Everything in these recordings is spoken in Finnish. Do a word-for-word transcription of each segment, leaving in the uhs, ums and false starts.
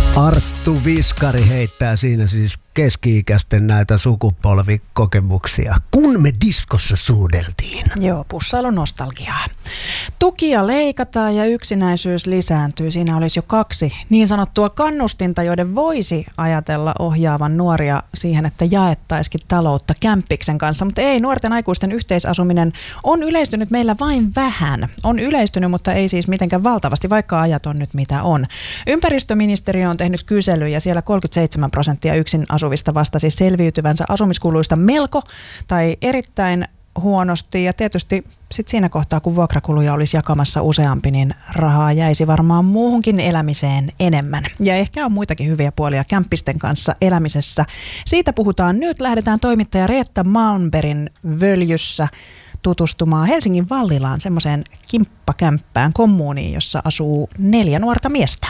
Arttu Viskari heittää siinä siis keski-ikäisten näitä sukupolvikokemuksia, kun me diskossa suudeltiin. Joo, pussailu nostalgiaa. Tukia leikataan ja yksinäisyys lisääntyy. Siinä olisi jo kaksi niin sanottua kannustinta, joiden voisi ajatella ohjaavan nuoria siihen, että jaettaisikin taloutta kämppiksen kanssa. Mutta ei, nuorten aikuisten yhteisasuminen on yleistynyt meillä vain vähän. On yleistynyt, mutta ei siis mitenkään valtavasti, vaikka ajat on nyt mitä on. Ympäristöministeriö on tehnyt kyselyjä ja siellä kolmekymmentäseitsemän prosenttia yksin asuvista vastasi selviytyvänsä asumiskuluista melko tai erittäin huonosti. Ja tietysti sit siinä kohtaa, kun vuokrakuluja olisi jakamassa useampi, niin rahaa jäisi varmaan muuhunkin elämiseen enemmän. Ja ehkä on muitakin hyviä puolia kämppisten kanssa elämisessä. Siitä puhutaan nyt. Lähdetään toimittaja Reetta Malmbergin völjyssä tutustumaan Helsingin Vallilaan semmoiseen kimppakämppään kommuuniin, jossa asuu neljä nuorta miestä.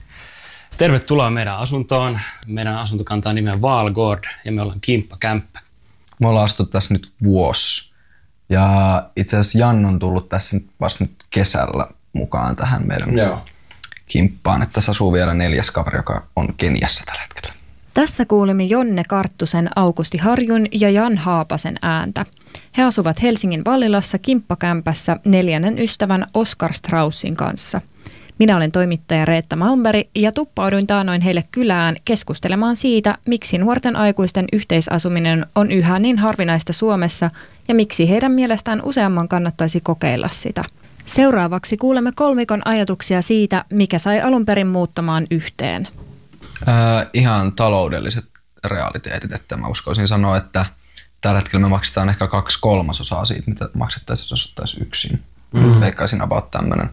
Tervetuloa meidän asuntoon. Meidän asunto kantaa nimeä Valgård ja me ollaan kimppakämppä. Me ollaan astuttu tässä nyt vuosi. Ja itse asiassa Jan on tullut tässä vasta nyt kesällä mukaan tähän meidän Joo. kimppaan. Että tässä asuu vielä neljäs kaveri, joka on Keniassa tällä hetkellä. Tässä kuulimme Jonne Karttusen, Aukusti Harjun ja Jan Haapasen ääntä. He asuvat Helsingin Vallilassa kimppakämpässä neljännen ystävän Oskar Straussin kanssa. Minä olen toimittaja Reetta Malmberg ja tuppauduin taanoin heille kylään keskustelemaan siitä, miksi nuorten aikuisten yhteisasuminen on yhä niin harvinaista Suomessa ja miksi heidän mielestään useamman kannattaisi kokeilla sitä. Seuraavaksi kuulemme kolmikon ajatuksia siitä, mikä sai alun perin muuttamaan yhteen. Äh, ihan taloudelliset realiteetit, että mä uskoisin sanoa, että tällä hetkellä me maksetaan ehkä kaksi kolmasosaa siitä, mitä maksettaisiin, jos ottaisiin yksin. Mm. Veikkaisin about tämmöinen.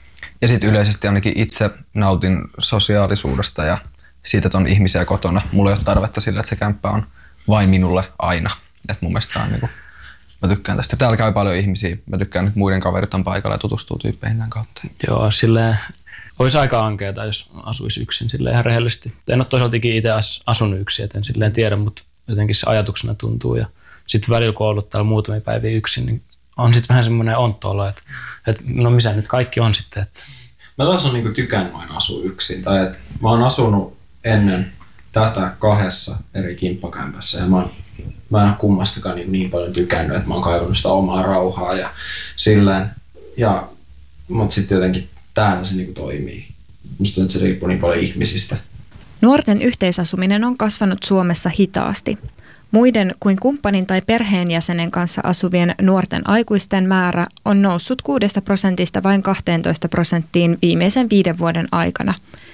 Ja sitten yleisesti ainakin itse nautin sosiaalisuudesta ja siitä, että on ihmisiä kotona. Mulla ei ole tarvetta sillä, että se kämppä on vain minulle aina. Et mun mielestä on, niin kuin, mä tykkään tästä. Täällä käy paljon ihmisiä. Mä tykkään, että muiden kaverit on paikalla ja tutustuu tyyppeihin tämän kautta. Joo, silleen olisi aika ankeeta, jos asuisi yksin silleen ihan rehellisesti. En ole toisaalta itse asunut yksin, et en silleen tiedä, mutta jotenkin se ajatuksena tuntuu. Ja sitten välillä, kun on ollut täällä muutamia päiviä yksin, niin on sitten vähän semmoinen ontto olo, että, että no missä nyt kaikki on sitten. Että. Mä taas on niinku tykännyt aina asua yksin. Tai että mä oon asunut ennen tätä kahdessa eri kimppakämpässä ja mä, oon, mä en ole kummastakaan niin, niin paljon tykännyt, että mä oon kaivannut sitä omaa rauhaa ja silleen. Ja, mutta sitten jotenkin täällä se niinku toimii. Musta että se riippuu niin paljon ihmisistä. Nuorten yhteisasuminen on kasvanut Suomessa hitaasti. Muiden kuin kumppanin tai perheenjäsenen kanssa asuvien nuorten aikuisten määrä on noussut kuudesta prosentista vain kahteentoista prosenttiin viimeisen viiden vuoden aikana.